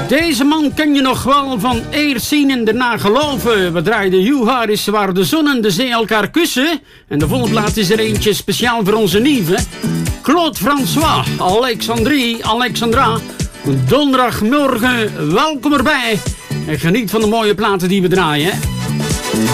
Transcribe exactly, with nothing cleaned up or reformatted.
Deze man ken je nog wel van eerst zien en daarna geloven. We draaiden You Harris waar de zon en de zee elkaar kussen. En de volgende plaat is er eentje speciaal voor onze lieve Claude François, Alexandrie, Alexandra. Donderdagmorgen, welkom erbij. En geniet van de mooie platen die we draaien.